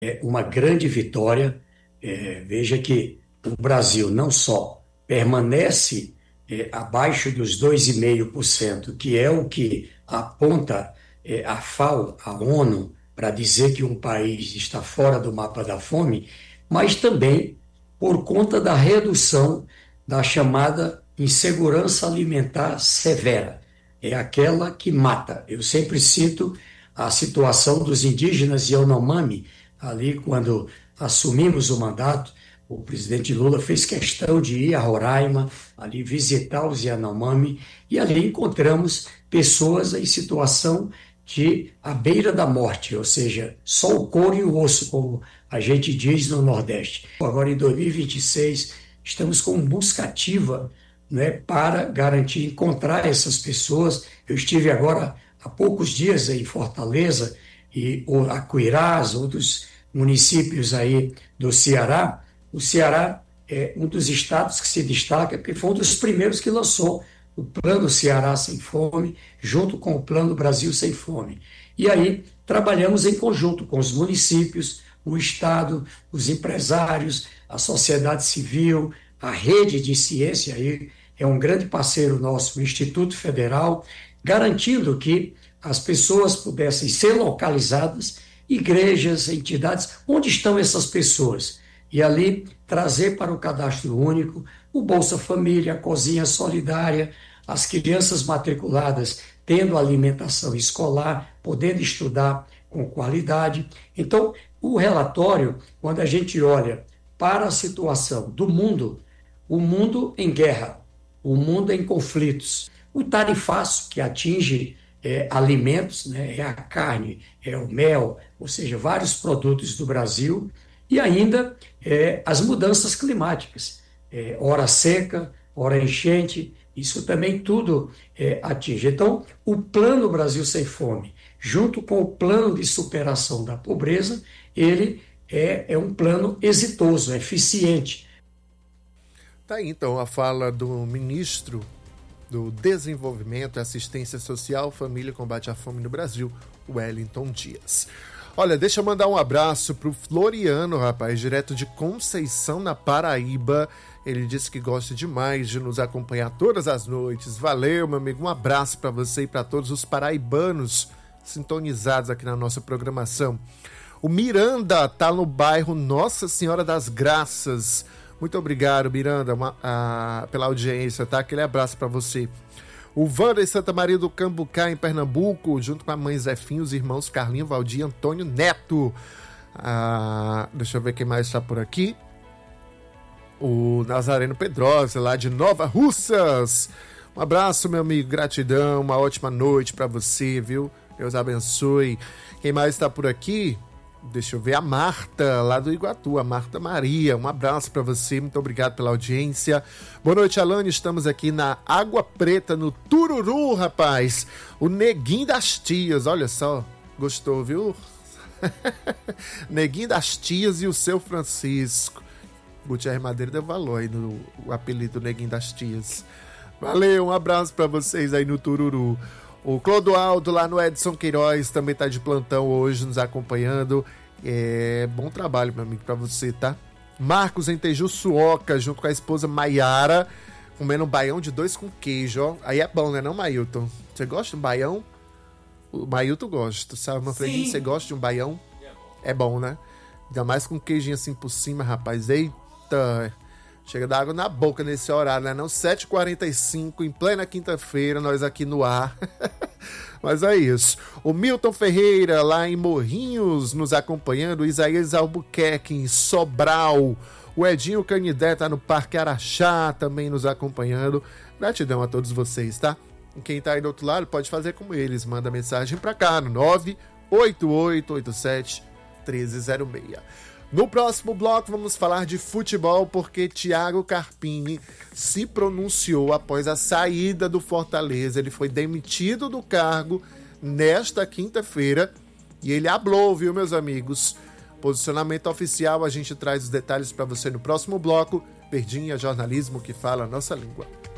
uma grande vitória. Veja que o Brasil não só permanece abaixo dos 2,5%, que é o que aponta a FAO, a ONU, para dizer que um país está fora do mapa da fome, mas também por conta da redução da chamada insegurança alimentar severa. É aquela que mata. Eu sempre cito a situação dos indígenas Yanomami, ali quando assumimos o mandato, o presidente Lula fez questão de ir a Roraima, ali visitar os Yanomami, e ali encontramos pessoas em situação de à beira da morte, ou seja, só o couro e o osso, como a gente diz no Nordeste. Agora, em 2026, estamos com busca ativa, né, para garantir encontrar essas pessoas. Eu estive agora há poucos dias em Fortaleza e Acuirás, outros municípios aí do Ceará. O Ceará é um dos estados que se destaca porque foi um dos primeiros que lançou o Plano Ceará Sem Fome, junto com o Plano Brasil Sem Fome. E aí trabalhamos em conjunto com os municípios, o Estado, os empresários, a sociedade civil, a rede de ciência aí é um grande parceiro nosso, o Instituto Federal, garantindo que as pessoas pudessem ser localizadas, igrejas, entidades, onde estão essas pessoas? E ali trazer para o cadastro único o Bolsa Família, a cozinha solidária, as crianças matriculadas tendo alimentação escolar, podendo estudar com qualidade. Então, o relatório, quando a gente olha para a situação do mundo, o mundo em guerra, o mundo em conflitos, o tarifaço que atinge alimentos, né, é a carne, é o mel, ou seja, vários produtos do Brasil, e ainda as mudanças climáticas, hora seca, hora enchente, isso também tudo atinge. Então, o Plano Brasil Sem Fome, junto com o plano de superação da pobreza, ele é um plano exitoso, eficiente. Tá aí, então, a fala do ministro do Desenvolvimento e Assistência Social, Família e Combate à Fome no Brasil, Wellington Dias. Olha, deixa eu mandar um abraço pro Floriano, rapaz, direto de Conceição, na Paraíba. Ele disse que gosta demais de nos acompanhar todas as noites. Valeu, meu amigo, um abraço para você e para todos os paraibanos sintonizados aqui na nossa programação. O Miranda tá no bairro Nossa Senhora das Graças. Muito obrigado, Miranda, pela audiência, tá? Aquele abraço para você. O Wander Santa Maria do Cambucá, em Pernambuco, junto com a mãe Zefinho, os irmãos Carlinho, Valdir e Antônio Neto. Deixa eu ver quem mais está por aqui. O Nazareno Pedrosa, lá de Nova Russas. Um abraço, meu amigo, gratidão, uma ótima noite para você, viu? Deus abençoe. Quem mais está por aqui? Deixa eu ver, a Marta, lá do Iguatu, a Marta Maria. Um abraço para você, muito obrigado pela audiência. Boa noite, Alane, estamos aqui na Água Preta, no Tururu, rapaz. O Neguinho das Tias, olha só, gostou, viu? Neguinho das Tias e o seu Francisco. Gutierrez Madeira deu valor aí no apelido Neguinho das Tias. Valeu, um abraço para vocês aí no Tururu. O Clodoaldo lá no Edson Queiroz também tá de plantão hoje nos acompanhando. Bom trabalho, meu amigo, pra você, tá? Marcos em Tejuçuoca, junto com a esposa Maiara, comendo um baião de 2 com queijo, ó. Aí é bom, né não, Mailton? Você gosta de um baião? O Mailton gosta, sabe, Manfredinho? Você gosta de um baião? É bom, né? Ainda mais com queijinho assim por cima, rapaz. Eita! Chega da água na boca nesse horário, né? Não, 7h45, em plena quinta-feira, nós aqui no ar. Mas é isso. O Milton Ferreira, lá em Morrinhos, nos acompanhando. O Isaías Albuquerque, em Sobral. O Edinho Canidé tá no Parque Araxá, também nos acompanhando. Gratidão a todos vocês, tá? E quem tá aí do outro lado, pode fazer como eles. Manda mensagem pra cá, no 98887-1306. No próximo bloco vamos falar de futebol, porque Thiago Carpini se pronunciou após a saída do Fortaleza. Ele foi demitido do cargo nesta quinta-feira e ele hablou, viu, meus amigos? Posicionamento oficial, a gente traz os detalhes para você no próximo bloco. Verdinha, jornalismo que fala a nossa língua.